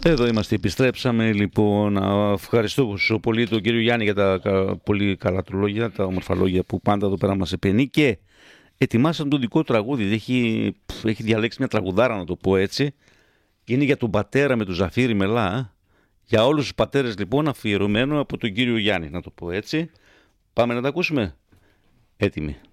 Εδώ είμαστε, επιστρέψαμε λοιπόν. Ευχαριστώ πολύ τον κύριο Γιάννη για τα πολύ καλά του λόγια, τα όμορφα λόγια που πάντα εδώ πέρα μας επενεί, και ετοιμάσαν το δικό τραγούδι. Έχει διαλέξει μια τραγουδάρα, να το πω έτσι, και είναι για τον πατέρα με τον Ζαφύρι Μελά. Για όλους τους πατέρες λοιπόν, αφιερωμένο από τον κύριο Γιάννη, να το πω έτσι. Πάμε να τα ακούσουμε. Έτοιμοι.